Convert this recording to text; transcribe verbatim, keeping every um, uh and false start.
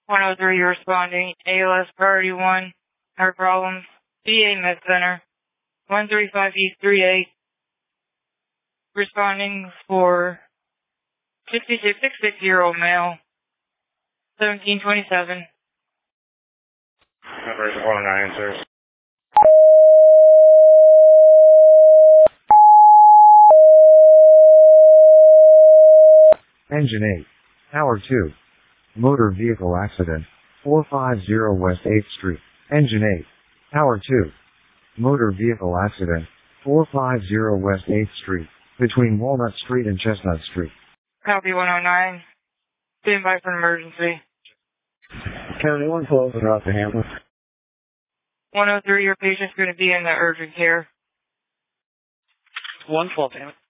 one oh three, you're responding. A L S priority one. Heart problems. V A Med Center. one three five East three eight. Responding for sixty-six year old male. seventeen twenty-seven. Number is one oh nine, sir. Engine eight. Tower two. Motor vehicle accident. four fifty West eighth Street. Engine eight. Tower two. Motor vehicle accident. four fifty West eighth Street. Between Walnut Street and Chestnut Street. Copy one oh nine. Stand by for an emergency. County one twelve, drop the Hamlet. one oh three, your patient's going to be in the urgent care. one twelve, Hamlet.